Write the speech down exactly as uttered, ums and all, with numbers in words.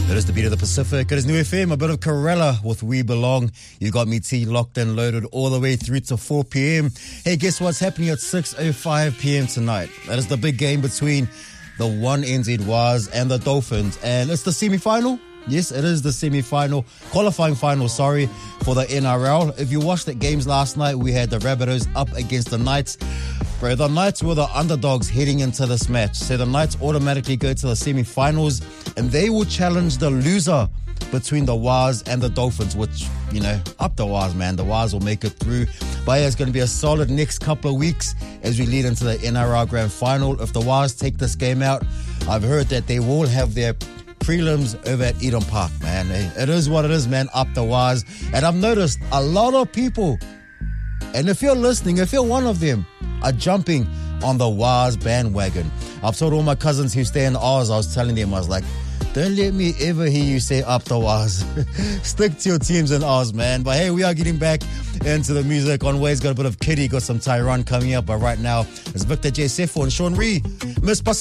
It is the beat of the Pacific. It is New F M, a bit of Corella with We Belong. You got me T locked and loaded all the way through to four p.m. Hey, guess what's happening at six oh five p.m. tonight? That is the big game between the one N Z Waz and the Dolphins. And it's the semi-final. Yes, it is the semi-final, qualifying final, sorry, for the N R L. If you watched the games last night, we had the Rabbitohs up against the Knights. Bro, the Knights were the underdogs heading into this match. So the Knights automatically go to the semi-finals and they will challenge the loser between the Waz and the Dolphins, which, you know, up the Waz, man. The Waz will make it through. But yeah, it's going to be a solid next couple of weeks as we lead into the N R L Grand Final. If the Waz take this game out, I've heard that they will have their prelims over at Eden Park, man. It is what it is, man, up the Waz. And I've noticed a lot of people, and if you're listening, if you're one of them, are jumping on the Waz bandwagon. I've told all my cousins who stay in Oz, I was telling them, I was like, don't let me ever hear you say up the Waz. Stick to your teams in Oz, man. But hey, we are getting back into the music. On Ways got a bit of Kitty, got some Tyrone coming up. But right now, it's Victor J. Sefo and Sean Ree. Miss